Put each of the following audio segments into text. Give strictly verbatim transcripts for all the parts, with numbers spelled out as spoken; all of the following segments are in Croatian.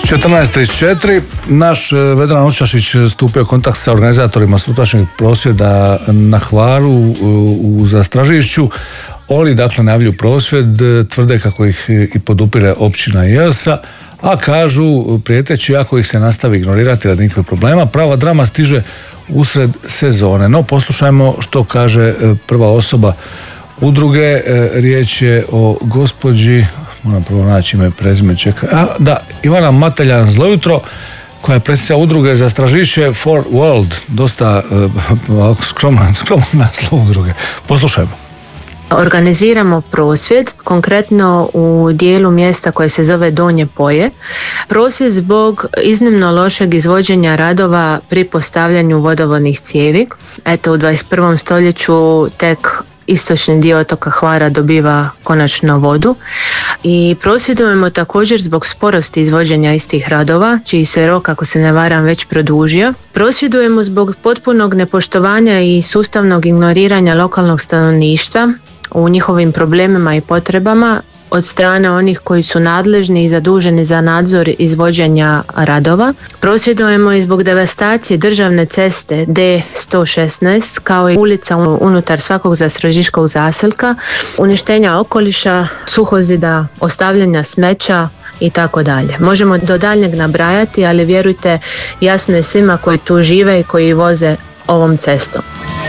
četrnaest trideset četiri naš Vedran Očašić stupio u kontakt sa organizatorima sutrašnjeg prosvjeda na Hvaru u Zastražišću. Oni dakle najavljuju prosvjed, tvrde kako ih i podupire općina Jelsa, a kažu prijeteći ako ih se nastavi ignorirati radi nikakvih problema, prava drama stiže usred sezone. No poslušajmo što kaže prva osoba udruge. Riječ je o gospođi, moram prvo naći ime i prezime, čeka, a, da, Ivana Mateljan, zlo jutro, koja je predsjednica udruge Zastražišće for World, dosta uh, skroman, skroman naslov udruge. Poslušajmo. Organiziramo prosvjed, konkretno u dijelu mjesta koje se zove Donje Poje. Prosvjed zbog iznimno lošeg izvođenja radova pri postavljanju vodovodnih cijevi. Eto, u dvadeset prvom stoljeću tek istočni dio otoka Hvara dobiva konačno vodu i prosvjedujemo također zbog sporosti izvođenja istih radova, čiji se rok, ako se ne varam, već produžio. Prosvjedujemo zbog potpunog nepoštovanja i sustavnog ignoriranja lokalnog stanovništva u njihovim problemima i potrebama od strane onih koji su nadležni i zaduženi za nadzor izvođenja radova. Prosvjedujemo i zbog devastacije državne ceste D sto šesnaest kao i ulica unutar svakog zastražiškog zaselka, uništenja okoliša, suhozida, ostavljanja smeća i tako dalje. Možemo do daljnjeg nabrajati, ali vjerujte, jasno je svima koji tu žive i koji voze ovom cestom.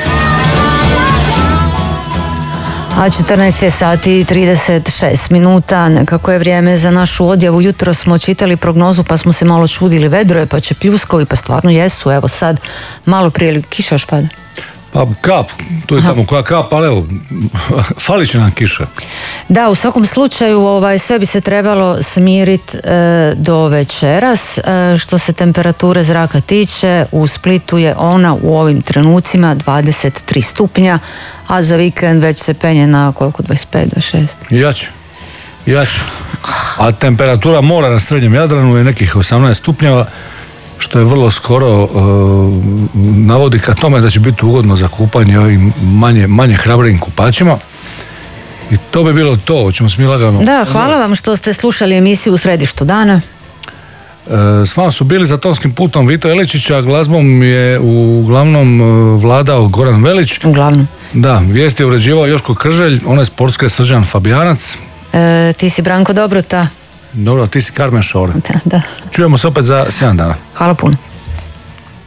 A četrnaest je sati i trideset šest minuta, nekako je vrijeme za našu odjavu. Jutro smo čitali prognozu pa smo se malo čudili, vedro je pa će pljuskovi, pa stvarno jesu, evo sad malo prije ili kiša još pada? Pa kap, tu je tamo koja kap, ali evo, falit će nam kiša. Da, u svakom slučaju ovaj, sve bi se trebalo smiriti e, do večeras. E, što se temperature zraka tiče, u Splitu je ona u ovim trenucima dvadeset tri stupnja, a za vikend već se penje na koliko, dvadeset pet, dvadeset šest? Jače, jače. A temperatura mora na srednjem Jadranu je nekih osamnaest stupnjeva, što je vrlo skoro uh, navodi ka tome da će biti ugodno za kupanje ovim manje, manje hrabrim kupačima. I to bi bilo to, o čemu smo mi lagano... Da, hvala vam što ste slušali emisiju U središtu dana. Uh, s vama su bili za tonskim putom Vito Eličić, a glazbom je uglavnom uh, vladao Goran Velić. Uglavnom. Da, vijest je uređivao Joško Krželj, ona je sportska Srđan Fabijanac. E, ti si Branko Dobrota. Dobro, ti si Karmen Šore. Da, da. Čujemo se opet za sedam dana. Hvala puno.